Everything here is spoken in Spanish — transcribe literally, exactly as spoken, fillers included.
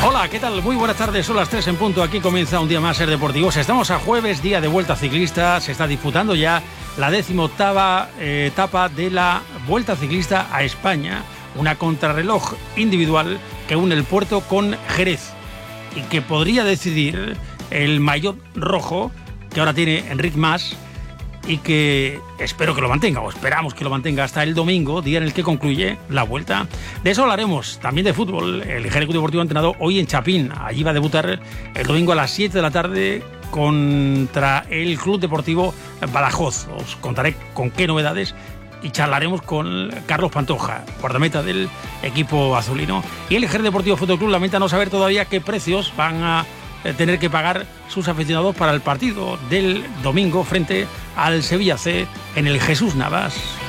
Hola, ¿qué tal? Muy buenas tardes, son las tres en punto. Aquí comienza un día más Ser Deportivos. Estamos a jueves, día de Vuelta Ciclista. Se está disputando ya la decimoctava eh, etapa de la Vuelta Ciclista a España. Una contrarreloj individual que une el Puerto con Jerez y que podría decidir el maillot rojo que ahora tiene Enric Mas y que espero que lo mantenga, o esperamos que lo mantenga hasta el domingo, día en el que concluye la Vuelta. De eso hablaremos, también de fútbol. El Jerez Deportivo ha entrenado hoy en Chapín. Allí va a debutar el domingo a las siete de la tarde contra el Club Deportivo Badajoz. Os contaré con qué novedades y charlaremos con Carlos Pantoja, guardameta del equipo azulino. Y el Jerez Deportivo Fútbol Club lamenta no saber todavía qué precios van a tener que pagar sus aficionados para el partido del domingo frente al Sevilla C en el Jesús Navas.